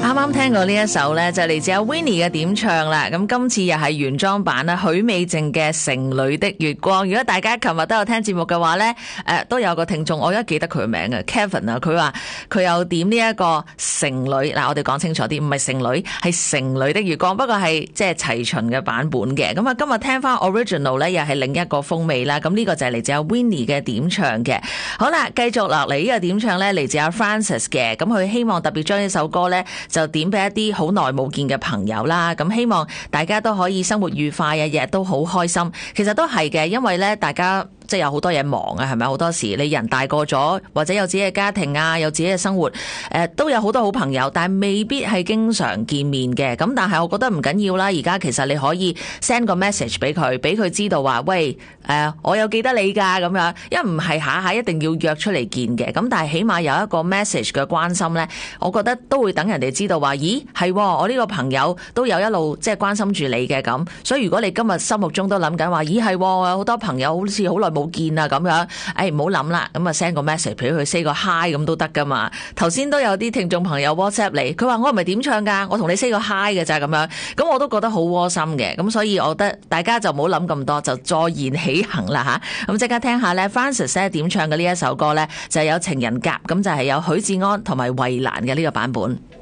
啱啱聽過呢一首呢，就嚟自阿 Winnie 嘅點唱啦。咁今次又係原裝版啦，許美靜嘅《城裏的月光》。如果大家琴日都有聽節目嘅話呢，都有個聽眾，我而家記得佢嘅名嘅 Kevin 啊，佢話佢有點呢一個城裏嗱，我哋講清楚啲，唔係城裏，係城裏的月光，不過係即係齊秦嘅版本嘅。咁啊，今日聽翻 original 呢，又係另一個風味啦。咁呢個就係嚟自阿 Winnie 嘅點唱嘅。好啦，繼續落嚟呢個點唱呢，嚟自阿 Francis 嘅。咁佢希望特別將呢首歌呢，就點俾一啲好耐冇見嘅朋友啦，咁希望大家都可以生活愉快啊，日日都好開心。其實都係嘅，因為咧大家即係有好多嘢忙啊，係咪？好多時你人大個咗，或者有自己嘅家庭啊，有自己嘅生活，都有好多好朋友，但係未必係經常見面嘅。咁但係我覺得唔緊要啦，而家其實你可以 send 個 message 俾佢知道話，喂，我有記得你㗎咁樣，因為唔係下下一定要約出嚟見嘅。咁但係起碼有一個 message 嘅關心咧，我覺得都會等人哋知道話，咦，係我呢個朋友都有一路即係關心住你嘅咁。所以如果你今日心目中都諗緊話，咦，係我有好多朋友好似好耐冇見啊咁樣，唔好諗啦，咁啊 send 個 message 俾佢 say 個 hi 咁都得噶嘛。頭先都有啲聽眾朋友 WhatsApp 你，佢話我唔係點唱噶，我同你 say 個 hi 嘅咋咁樣，咁我都覺得好窩心嘅。咁所以我覺得大家就唔好諗咁多，就坐言起行啦吓。咁即刻聽下咧 Francis 點唱嘅呢一首歌咧，就係有情人甲，咁就係有許志安同埋衛蘭嘅呢個版本。